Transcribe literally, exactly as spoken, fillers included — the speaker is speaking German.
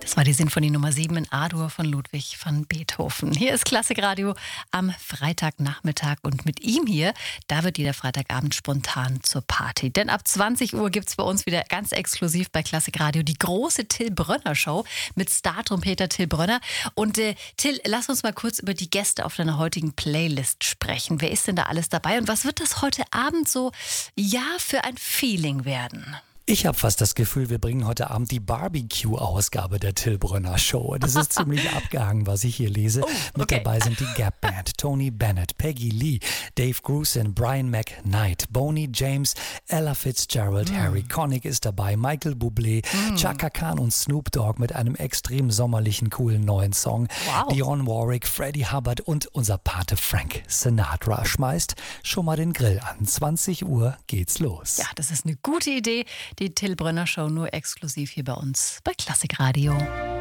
Das war die Sinfonie Nummer sieben in A-Dur von Ludwig van Beethoven. Hier ist Klassikradio am Freitagnachmittag und mit ihm hier, da wird jeder Freitagabend spontan zur Party. Denn ab zwanzig Uhr gibt es bei uns wieder ganz exklusiv bei Klassikradio die große Till Brönner Show mit Star-Trompeter Till Brönner. Und äh, Till, lass uns mal kurz über die Gäste auf deiner heutigen Playlist sprechen. Wer ist denn da alles dabei und was wird das heute Abend so, ja, für ein Feeling werden? Ich habe fast das Gefühl, wir bringen heute Abend die Barbecue-Ausgabe der Till Brönner Show. Das ist ziemlich abgehangen, was ich hier lese. Oh, okay. Mit dabei sind die Gap Band, Tony Bennett, Peggy Lee, Dave Grusin, Brian McKnight, Boney James, Ella Fitzgerald, mm. Harry Connick ist dabei, Michael Bublé, mm. Chaka Khan und Snoop Dogg mit einem extrem sommerlichen, coolen neuen Song. Wow. Dionne Warwick, Freddie Hubbard und unser Pate Frank Sinatra. Schmeißt schon mal den Grill an. zwanzig Uhr geht's los. Ja, das ist eine gute Idee. Die Till Brönner Show nur exklusiv hier bei uns bei Klassikradio.